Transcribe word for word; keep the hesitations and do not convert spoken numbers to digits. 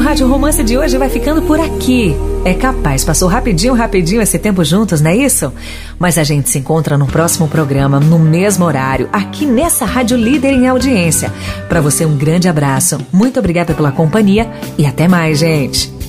Rádio Romance de hoje vai ficando por aqui. É capaz, passou rapidinho, rapidinho esse tempo juntos, não é isso? Mas a gente se encontra no próximo programa, no mesmo horário, aqui nessa Rádio Líder em Audiência. Para você, um grande abraço. Muito obrigada pela companhia e até mais, gente.